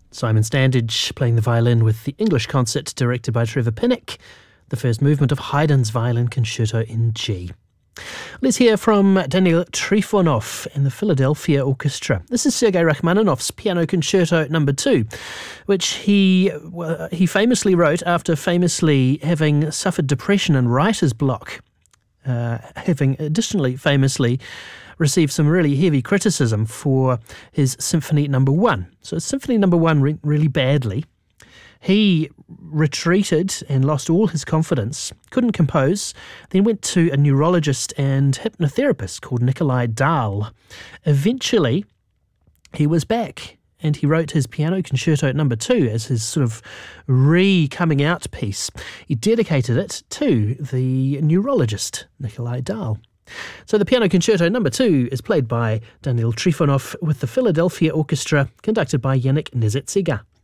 Simon Standage playing the violin with the English concert directed by Trevor Pinnock, the first movement of Haydn's Violin Concerto in G. Let's hear from Daniel Trifonov and the Philadelphia Orchestra. This is Sergei Rachmaninoff's Piano Concerto No. 2, which he famously wrote after famously having suffered depression and writer's block, having additionally famously received some really heavy criticism for his Symphony No. 1. So Symphony No. 1 went really badly. He retreated and lost all his confidence, couldn't compose, then went to a neurologist and hypnotherapist called Nikolai Dahl. Eventually, he was back and he wrote his Piano Concerto No. 2 as his sort of re-coming out piece. He dedicated it to the neurologist, Nikolai Dahl. So the Piano Concerto No. 2 is played by Daniel Trifonov with the Philadelphia Orchestra, conducted by Yannick Nézet-Séguin.